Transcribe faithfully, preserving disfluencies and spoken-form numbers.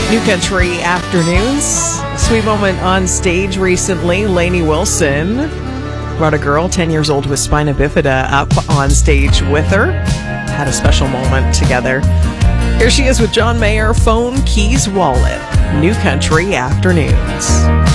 New Country Afternoons. Sweet moment on stage recently. Lainey Wilson brought a girl ten years old with spina bifida up on stage with her. Had a special moment together. Here she is with John Mayer, Phone, Keys, Wallet. New Country Afternoons.